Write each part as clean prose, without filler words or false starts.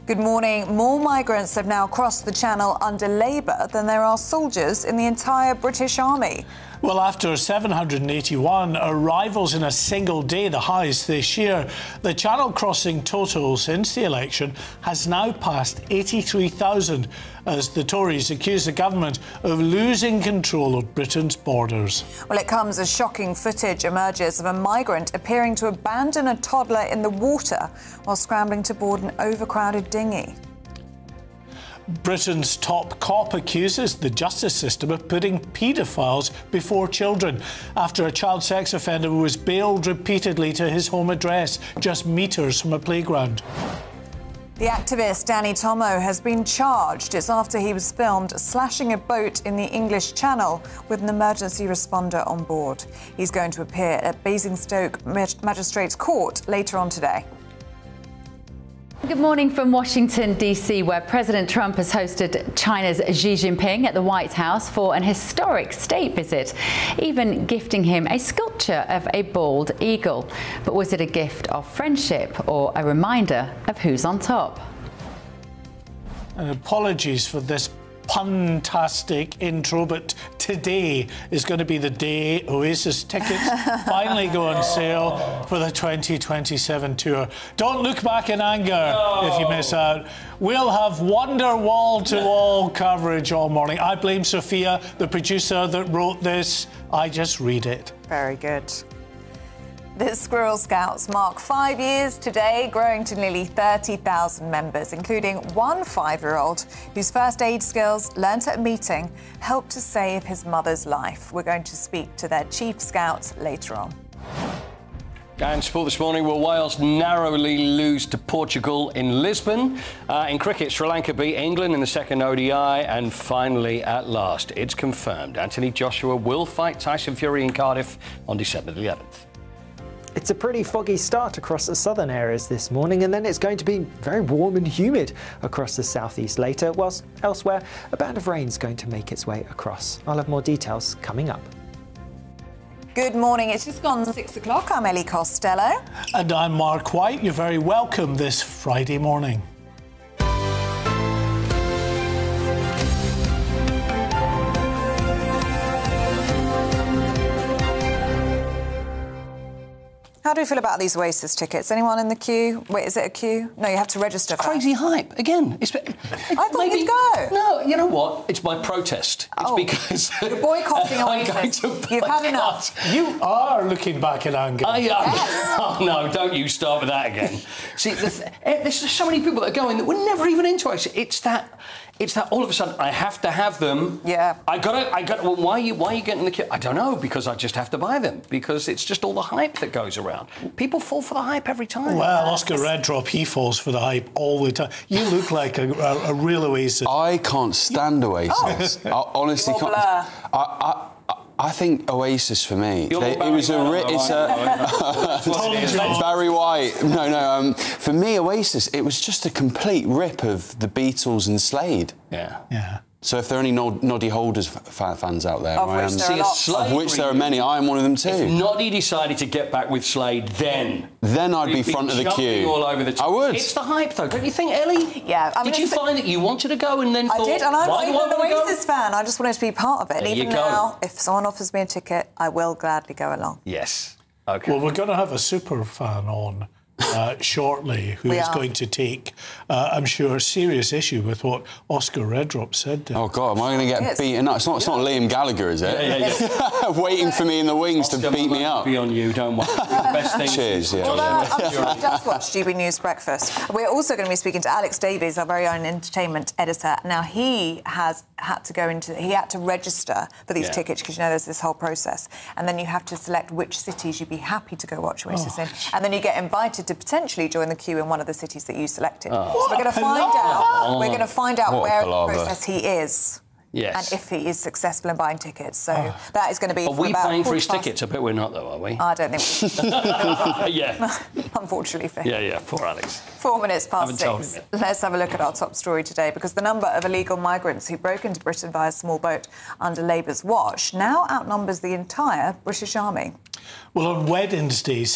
Good morning. More migrants have now crossed the Channel under Labour than there are soldiers in the entire British Army. Well, after 781 arrivals in a single day, the highest this year, the Channel crossing total since the election has now passed 83,000 as the Tories accuse the government of losing control of Britain's borders. Well, it comes as shocking footage emerges of a migrant appearing to abandon a toddler in the water while scrambling to board an overcrowded dinghy. Britain's top cop accuses the justice system of putting paedophiles before children after a child sex offender was bailed repeatedly to his home address just metres from a playground. The activist Danny Tomo has been charged. It's after he was filmed slashing a boat in the English Channel with an emergency responder on board. He's going to appear at Basingstoke Magistrates Court later on today. Good morning from Washington, D.C., where President Trump has hosted China's Xi Jinping at the White House for an historic state visit, even gifting him a sculpture of a bald eagle. But was it a gift of friendship or a reminder of who's on top? And apologies for this puntastic intro, but today is going to be the day Oasis tickets finally go on sale for the 2027 tour. Don't look back in anger if you miss out. We'll have wonder wall-to-wall coverage all morning. I blame Sophia, the producer that wrote this. I just read it. Very good. The Squirrel Scouts mark 5 years today, growing to nearly 30,000 members, including one 5-year-old whose first aid skills, learnt at a meeting, helped to save his mother's life. We're going to speak to their chief scout later on. And sport this morning, will Wales narrowly lose to Portugal in Lisbon? In cricket, Sri Lanka beat England in the second ODI, and finally, at last, it's confirmed. Anthony Joshua will fight Tyson Fury in Cardiff on December the 11th. It's a pretty foggy start across the southern areas this morning, and then it's going to be very warm and humid across the southeast later, whilst elsewhere a band of rain's going to make its way across. I'll have more details coming up. Good morning. It's just gone 6 o'clock. I'm Ellie Costello. And I'm Mark White. You're very welcome this Friday morning. How do you feel about these Oasis tickets? Anyone in the queue? Wait, is it a queue? No, you have to register first. Crazy hype. Again, I thought you'd go. No, you know what? It's my protest. It's because... You're boycotting Oasis. You've had enough. You are looking back in anger. I am. Oh, no, don't you start with that again. See, there's so many people that are going that were never even into Oasis. It's that all of a sudden I have to have them. Yeah. I got. Well, why are you getting in the queue? I don't know, because I just have to buy them, because it's just all the hype that goes around. People fall for the hype every time. Well, Oscar Redrop, he falls for the hype all the time. You look like a real Oasis. I can't stand Oasis. I honestly can't. I think Oasis for me. It's Barry White. No. For me, Oasis, it was just a complete rip of the Beatles and Slade. Yeah. So if there are any Noddy Holders fans out there, of which there are many, I am one of them too. If Noddy decided to get back with Slade, then I'd be front of the queue. All over the I would. It's the hype, though, don't you think, Ellie? Yeah. Did you find that you wanted to go and then I thought, did, and I'm not why even do I an want to go? Oasis fan. I just wanted to be part of it. And even now, if someone offers me a ticket, I will gladly go along. Yes. OK. Well, we're going to have a super fan on shortly who is going to take, I'm sure, a serious issue with what Oscar Redrop said there. Oh, God, am I going to get beaten up? It's not Liam Gallagher, is it? Yeah. Waiting for me in the wings to beat me up. Be on you, don't worry. The best thing. Cheers, yeah. Well, I'm sure he does watch GB News Breakfast. We're also going to be speaking to Alex Davies, our very own entertainment editor. Now, he had to register for these tickets, because, you know, there's this whole process. And then you have to select which cities you'd be happy to go watch Oasis in. And then you get invited to potentially join the queue in one of the cities that you selected. So we're going to find out. We're going to find out where in the process he is. Yes. And if he is successful in buying tickets. So that is going to be... Are we paying for his tickets? I bet we're not, though, are we? I don't think we Yeah. Unfortunately for him. Yeah, poor Alex. 4 minutes past 6. Let's have a look at our top story today, because the number of illegal migrants who broke into Britain via small boat under Labour's watch now outnumbers the entire British Army. Well, on Wednesday,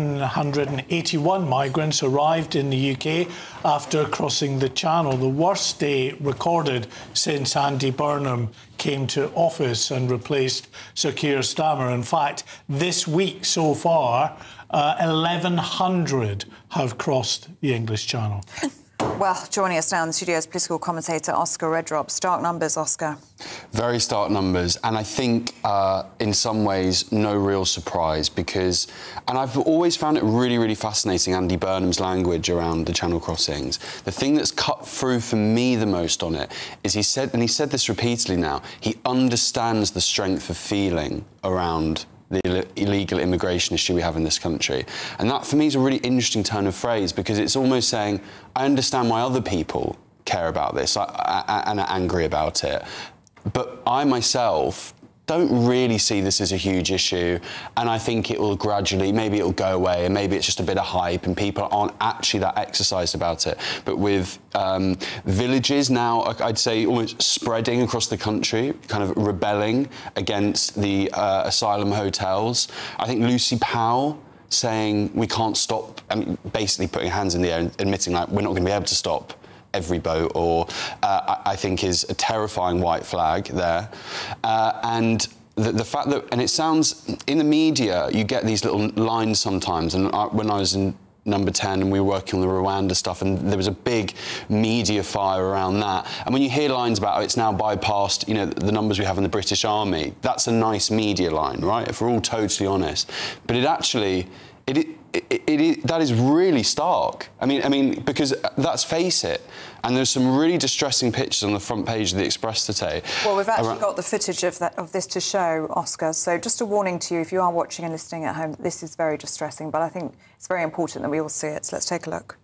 781 migrants arrived in the UK after crossing the Channel, the worst day recorded since Andy Burnham came to office and replaced Sir Keir Starmer. In fact, this week so far, 1,100 have crossed the English Channel. Well, joining us now in the studio is political commentator Oscar Redrop. Stark numbers, Oscar. Very stark numbers, and I think in some ways no real surprise because, and I've always found it really, really fascinating, Andy Burnham's language around the Channel crossings. The thing that's cut through for me the most on it is he said this repeatedly now, he understands the strength of feeling around the illegal immigration issue we have in this country. And that, for me, is a really interesting turn of phrase because it's almost saying, I understand why other people care about this and are angry about it, but I myself don't really see this as a huge issue, and I think it will gradually, maybe it'll go away, and maybe it's just a bit of hype, and people aren't actually that exercised about it. But with villages now, I'd say almost spreading across the country, kind of rebelling against the asylum hotels. I think Lucy Powell saying we can't stop, basically putting her hands in the air and admitting like we're not going to be able to stop every boat, or I think is a terrifying white flag there. And the fact that, and it sounds, in the media, you get these little lines sometimes, and when I was in Number 10 and we were working on the Rwanda stuff, and there was a big media fire around that. And when you hear lines about, oh, it's now bypassed, you know, the numbers we have in the British Army, that's a nice media line, right? If we're all totally honest. But it actually, that is really stark. I mean, because let's face it, and there's some really distressing pictures on the front page of the Express today. Well, we've actually got the footage of this to show, Oscar. So just a warning to you, if you are watching and listening at home, this is very distressing, but I think it's very important that we all see it. So let's take a look.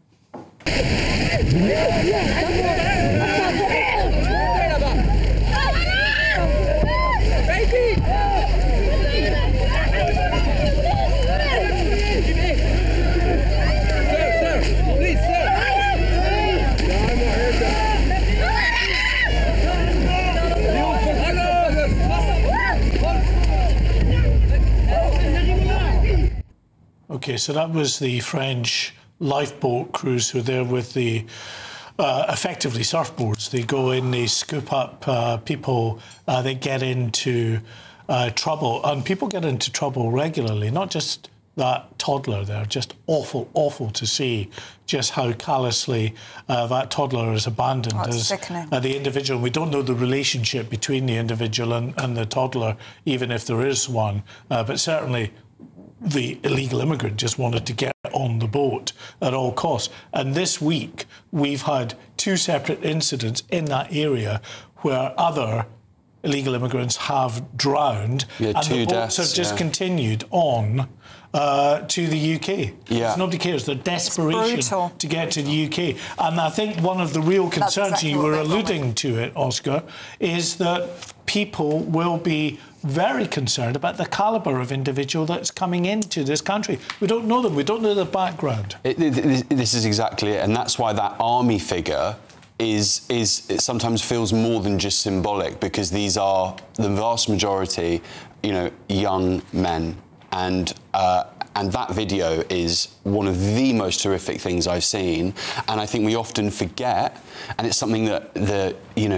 OK, so that was the French lifeboat crews who are there with the effectively surfboards. They go in, they scoop up people that get into trouble. And people get into trouble regularly, not just that toddler there, just awful, awful to see just how callously that toddler is abandoned as the individual. We don't know the relationship between the individual and the toddler, even if there is one, but certainly the illegal immigrant just wanted to get on the boat at all costs. And this week, we've had two separate incidents in that area where other illegal immigrants have drowned, and the boats have just continued on to the UK. Yeah. Nobody cares. The desperation to get to the UK. And I think one of the real concerns, exactly, you were alluding to it, Oscar, is that people will be very concerned about the calibre of individual that's coming into this country. We don't know them. We don't know their background. This is exactly it. And that's why that army figure it sometimes feels more than just symbolic, because these are the vast majority, you know, young men. And that video is one of the most horrific things I've seen. And I think we often forget, and it's something that the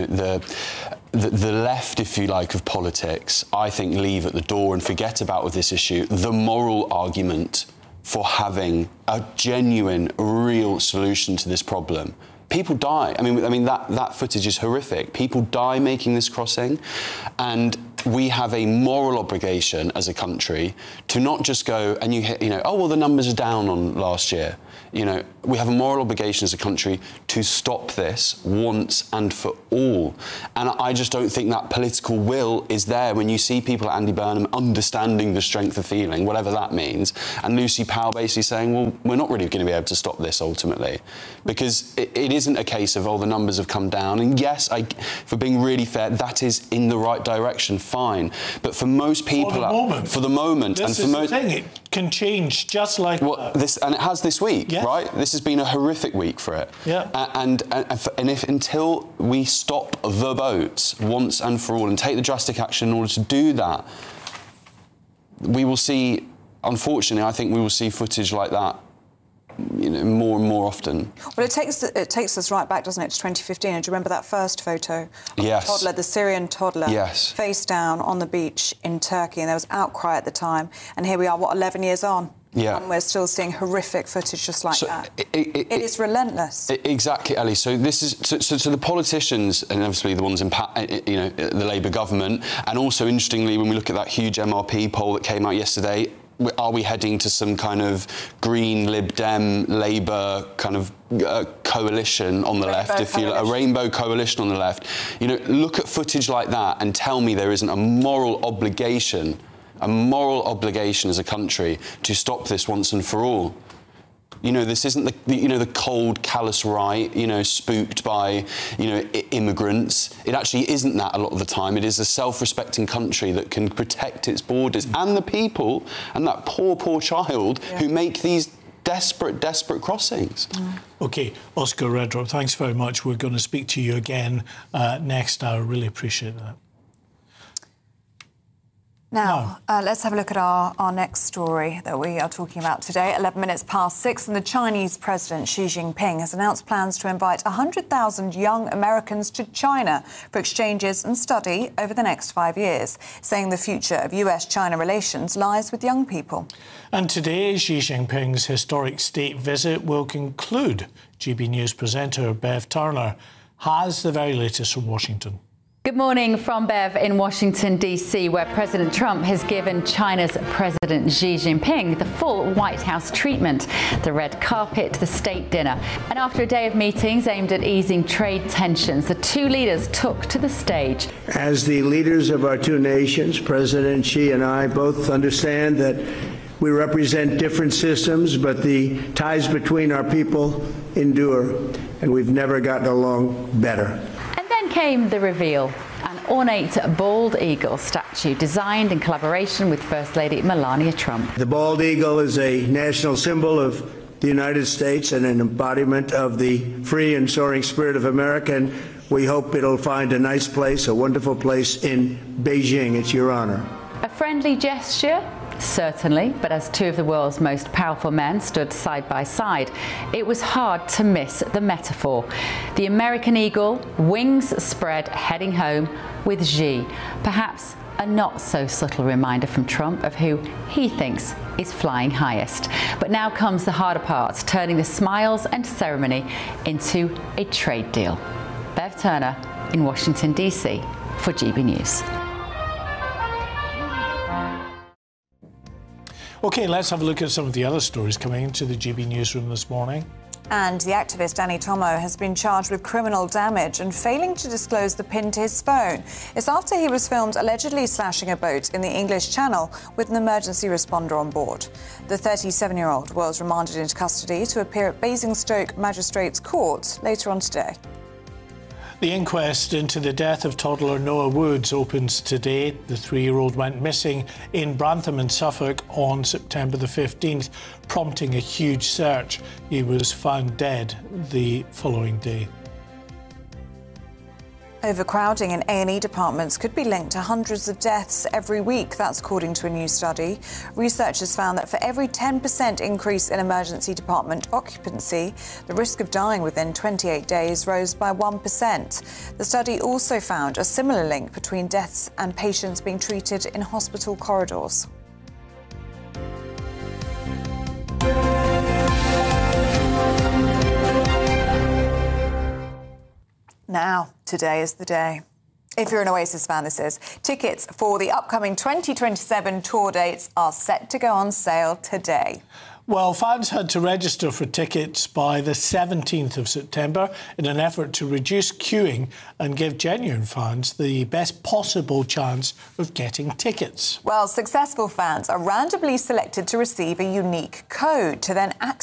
left, if you like, of politics, I think, leave at the door and forget about with this issue, the moral argument for having a genuine, real solution to this problem. People die. I mean that footage is horrific. People die making this crossing, and we have a moral obligation as a country to not just go and oh well, the numbers are down on last year. You know, we have a moral obligation as a country to stop this once and for all. And I just don't think that political will is there when you see people like Andy Burnham understanding the strength of feeling, whatever that means, and Lucy Powell basically saying, well, we're not really going to be able to stop this ultimately. Because it isn't a case of, oh, the numbers have come down. And yes, for being really fair, that is in the right direction, fine. But for most people, for the moment, this and for most, thing, it can change just like that. And it has this week. Yeah. Right? This has been a horrific week for it. Yeah. And if until we stop the boats once and for all and take the drastic action in order to do that, we will see unfortunately, I think we will see footage like that, more and more often. Well, it takes us right back, doesn't it, to 2015? And do you remember that first photo? Yes. The toddler, the Syrian toddler, yes, face down on the beach in Turkey, and there was outcry at the time. And here we are, 11 years on? Yeah. And we're still seeing horrific footage just like that. It is relentless. Exactly, Ellie. So this is so the politicians, and obviously the ones in the Labour government, and also interestingly, when we look at that huge MRP poll that came out yesterday, are we heading to some kind of Green, Lib Dem, Labour kind of coalition on the left, if you like, a rainbow coalition on the left? Look at footage like that and tell me there isn't a moral obligation as a country to stop this once and for all. This isn't the cold, callous right, spooked by, immigrants. It actually isn't that a lot of the time. It is a self-respecting country that can protect its borders and the people and that poor child who make these desperate crossings. OK, Oscar Redrup, thanks very much. We're going to speak to you again next hour. Really appreciate that. Now, let's have a look at our next story that we are talking about today. 11 minutes past 6, and the Chinese President Xi Jinping has announced plans to invite 100,000 young Americans to China for exchanges and study over the next 5 years, saying the future of US-China relations lies with young people. And today, Xi Jinping's historic state visit will conclude. GB News presenter Bev Turner has the very latest from Washington. Good morning from Bev in Washington, D.C., where President Trump has given China's President Xi Jinping the full White House treatment, the red carpet, the state dinner. And after a day of meetings aimed at easing trade tensions, the two leaders took to the stage. As the leaders of our two nations, President Xi and I both understand that we represent different systems, but the ties between our people endure, and we've never gotten along better. Then came the reveal, an ornate bald eagle statue designed in collaboration with First Lady Melania Trump. The bald eagle is a national symbol of the United States and an embodiment of the free and soaring spirit of America, and we hope it'll find a nice place, a wonderful place in Beijing. It's your honor. A friendly gesture? Certainly, but as two of the world's most powerful men stood side by side, it was hard to miss the metaphor. The American eagle, wings spread, heading home with Xi. Perhaps a not so subtle reminder from Trump of who he thinks is flying highest. But now comes the harder part, turning the smiles and ceremony into a trade deal. Bev Turner in Washington, D.C. for GB News. OK, let's have a look at some of the other stories coming into the GB newsroom this morning. And the activist Danny Tomo has been charged with criminal damage and failing to disclose the pin to his phone. It's after he was filmed allegedly slashing a boat in the English Channel with an emergency responder on board. The 37-year-old was remanded into custody to appear at Basingstoke Magistrates Court later on today. The inquest into the death of toddler Noah Woods opens today. The 3-year-old went missing in Brantham in Suffolk on September the 15th, prompting a huge search. He was found dead the following day. Overcrowding in A&E departments could be linked to hundreds of deaths every week. That's according to a new study. Researchers found that for every 10% increase in emergency department occupancy, the risk of dying within 28 days rose by 1%. The study also found a similar link between deaths and patients being treated in hospital corridors. Now, today is the day. If you're an Oasis fan, this is. Tickets for the upcoming 2027 tour dates are set to go on sale today. Well, fans had to register for tickets by the 17th of September in an effort to reduce queuing and give genuine fans the best possible chance of getting tickets. Well, successful fans are randomly selected to receive a unique code to then access